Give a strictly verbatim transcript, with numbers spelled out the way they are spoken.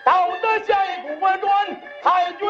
道德下一股外传，太君